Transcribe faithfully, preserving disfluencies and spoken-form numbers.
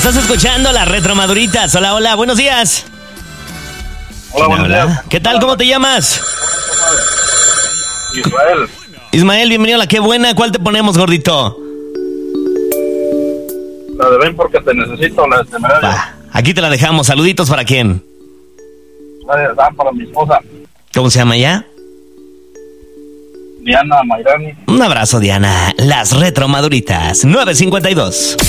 Estás escuchando las Retromaduritas. Hola, hola, buenos días. Hola, buenos días. ¿Qué tal? ¿Cómo te llamas? Israel. Ismael, bienvenido a La Qué Buena. ¿Cuál te ponemos, gordito? La de Ven porque te necesito, la de Temerario. Va, aquí te la dejamos. Saluditos para quién. La de Dan para mi esposa, ¿Cómo se llama ya? Diana Mayrani. Un abrazo, Diana. Las Retromaduritas nueve cincuenta y dos.